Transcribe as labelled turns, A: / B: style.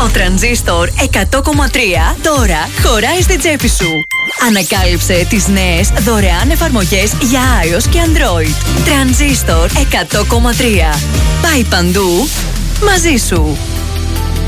A: Ο Τρανζίστορ 100,3 τώρα χωράει στην τσέπη σου. Ανακάλυψε τις νέες δωρεάν εφαρμογές για iOS και Android. Τρανζίστορ 100,3. Πάει παντού, μαζί σου.